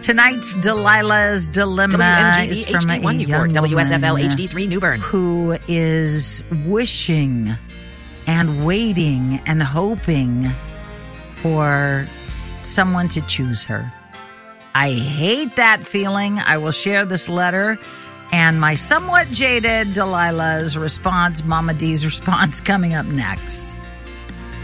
Tonight's Delilah's Dilemma WMGV is from HD1 a Newport, young WSFL woman HD3 New Bern, who is wishing and waiting and hoping for someone to choose her. I hate that feeling. I will share this letter and my somewhat jaded Delilah's response, Mama D's response, coming up next.